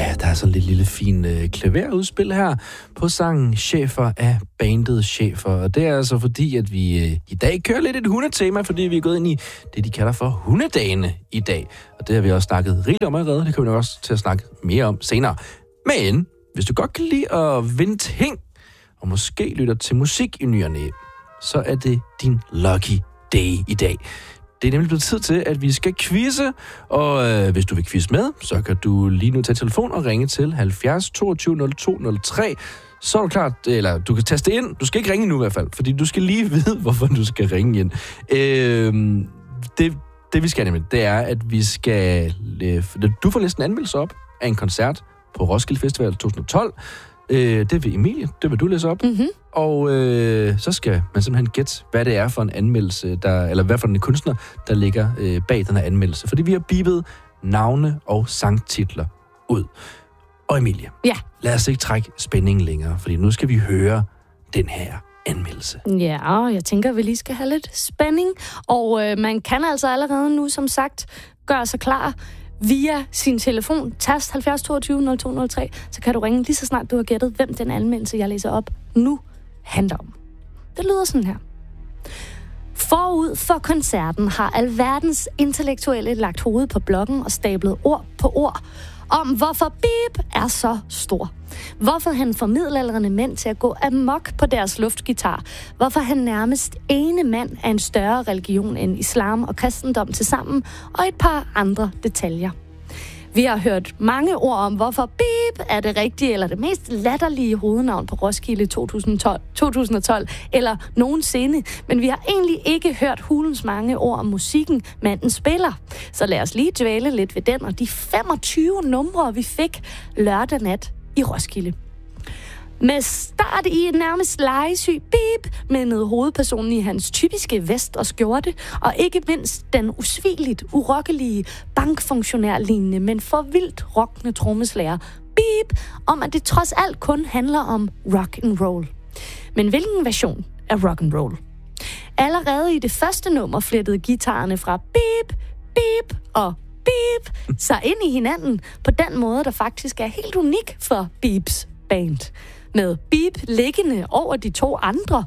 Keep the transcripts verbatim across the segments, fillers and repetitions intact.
Ja, der er sådan lidt lille fin øh, klaverudspil her på sangen Schäfer af bandet Schäfer. Og det er altså fordi, at vi øh, i dag kører lidt et hundetema, fordi vi er gået ind i det, de kalder for hundedagene i dag. Og det har vi også snakket rigeligt om allerede. Det kommer vi nok også til at snakke mere om senere. Men hvis du godt kan lide at vinde ting, og måske lytter til musik i ny og næ, så er det din lucky day i dag. Det er nemlig blevet tid til, at vi skal quizze, og øh, hvis du vil quizze med, så kan du lige nu tage telefon og ringe til halvfjerds toogtyve nul to nul tre. Så er du klar, eller du kan taste ind. Du skal ikke ringe nu i hvert fald, fordi du skal lige vide, hvorfor du skal ringe ind. Øh, det, det vi skal nemlig, det er, at vi skal... Øh, du får næsten en anmeldelse op af en koncert på Roskilde Festival to tusind og tolv. Øh, det vil Emilie, det vil du læse op. Mm-hmm. Og øh, så skal man simpelthen gætte, hvad det er for en anmeldelse, der, eller hvad for en kunstner, der ligger øh, bag den her anmeldelse. Fordi vi har bibet navne og sangtitler ud. Og Emilie, ja. Lad os ikke trække spændingen længere, fordi nu skal vi høre den her anmeldelse. Ja, og jeg tænker, at vi lige skal have lidt spænding. Og øh, man kan altså allerede nu, som sagt, gøre sig klar via sin telefon, tast halvfjerds toogtyve nul to nul tre, så kan du ringe lige så snart du har gættet, hvem den anmeldelse, jeg læser op nu, handler om. Det lyder sådan her. Forud for koncerten har alverdens intellektuelle lagt hovedet på blokken og stablet ord på ord om, hvorfor Beep er så stor. Hvorfor han får middelaldrende mænd til at gå amok på deres luftgitar. Hvorfor han nærmest ene mand er en større religion end islam og kristendom tilsammen, og et par andre detaljer. Vi har hørt mange ord om, hvorfor Beep er det rigtige eller det mest latterlige hovednavn på Roskilde to tusind og tolv, eller nogensinde, men vi har egentlig ikke hørt hulens mange ord om musikken, manden spiller. Så lad os lige dvæle lidt ved den og de femogtyve numre, vi fik lørdag nat i Roskilde. Med start i en nærmest legesyg Beep, mindede hovedpersonen i hans typiske vest og skjorte, og ikke mindst den usvigeligt, urokkelige, bankfunktionærlignende, men for vildt rockende trommeslager Beep, om at det trods alt kun handler om rock and roll. Men hvilken version af rock and roll? Allerede i det første nummer flettede guitarerne fra Beep, Beep og Beep sig ind i hinanden på den måde, der faktisk er helt unik for Beeps band. Med Beep liggende over de to andre,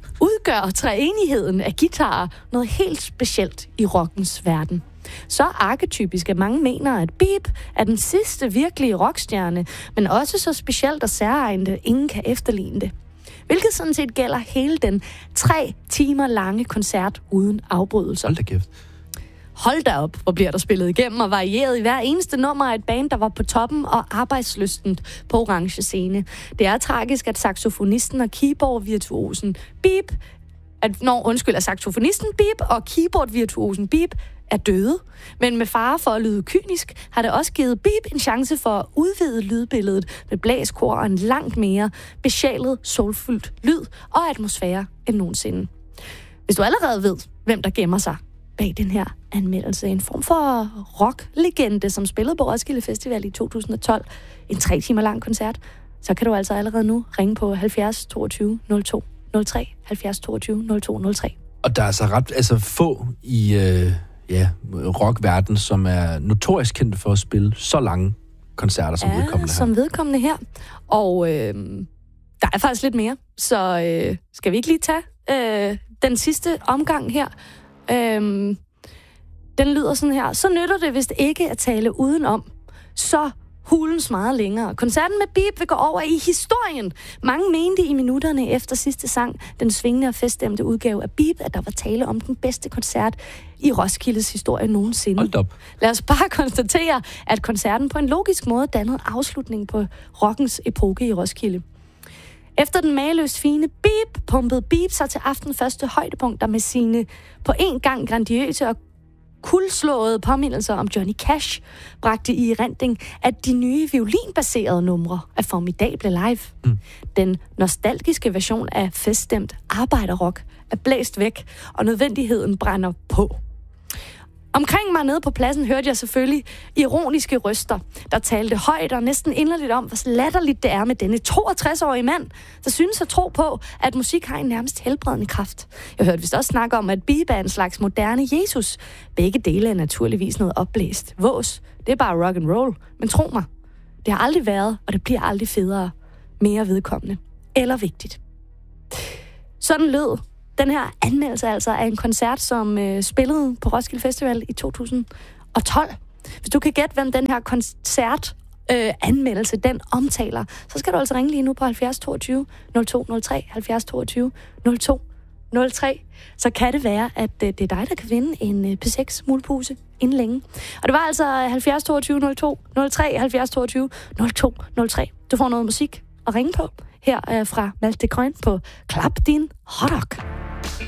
udgør treenigheden af guitarer noget helt specielt i rockens verden. Så arketypisk, at mange mener, at Beep er den sidste virkelige rockstjerne, men også så specielt og særegent, at ingen kan efterligne det. Hvilket sådan set gælder hele den tre timer lange koncert uden afbrydelser. Hold da kæft. Hold da op, hvor bliver der spillet igennem og varieret i hver eneste nummer af et band, der var på toppen og arbejdslystent på orange scene. Det er tragisk, at saxofonisten og keyboardvirtuosen Beep, at når undskyld, at saxofonisten Beep og keyboardvirtuosen Beep er døde. Men med fare for at lyde kynisk, har det også givet Beep en chance for at udvide lydbilledet med blæskor og en langt mere besjælet, soulfyldt lyd og atmosfære end nogensinde. Hvis du allerede ved, hvem der gemmer sig bag den her anmeldelse, en form for rocklegende, som spillede på Roskilde Festival i to tusind og tolv, en tre timer lang koncert, så kan du altså allerede nu ringe på halvfjerds toogtyve nul to nul tre, halvfjerds toogtyve nul to nul tre. Og der er altså ret altså få i øh, ja, rockverden, som er notorisk kendt for at spille så lange koncerter som ja, vedkommende her. som vedkommende her. Og øh, der er faktisk lidt mere, så øh, skal vi ikke lige tage øh, den sidste omgang her? Øhm, den lyder sådan her. Så nytter det vist ikke at tale udenom. Så hulens meget længere. Koncerten med Beep vil gå over i historien. Mange mente i minutterne efter sidste sang, den svingende og feststemte udgave af Beep, at der var tale om den bedste koncert i Roskildes historie nogensinde. Hold op. Lad os bare konstatere, at koncerten på en logisk måde dannede afslutning på rockens epoke i Roskilde. Efter den mageløst fine Beep, pumpede Beep sig til aftenens første højdepunkter med sine på en gang grandiøse og kuldslåede påmindelser om Johnny Cash, bragte i erindring, at de nye violinbaserede numre er formidable live. Mm. Den nostalgiske version af feststemt arbejderrock er blæst væk, og nødvendigheden brænder på. Omkring mig nede på pladsen hørte jeg selvfølgelig ironiske røster, der talte højt og næsten inderligt om, hvor latterligt det er med denne toogtres-årige mand, der synes at tro på, at musik har en nærmest helbredende kraft. Jeg hørte vist også snakke om, at Beep er en slags moderne Jesus. Begge dele er naturligvis noget opblæst. Vås, det er bare rock and roll. Men tro mig, Det har aldrig været, og det bliver aldrig federe, mere vedkommende eller vigtigt. Sådan lød den her anmeldelse altså af en koncert, som øh, spillede på Roskilde Festival i to tusind og tolv. Hvis du kan gætte, hvem den her koncert øh, anmeldelse, den omtaler, så skal du altså ringe lige nu på halvfjerds toogtyve nul to nul tre, halvfjerds toogtyve nul to nul tre. Så kan det være, at øh, det er dig, der kan vinde en øh, P seks mulepose inden længe. Og det var altså halvfjerds toogtyve nul to nul tre, halvfjerds toogtyve nul to nul tre. Du får noget musik at ringe på her øh, fra Malte de Grøn på Klap din hotdog.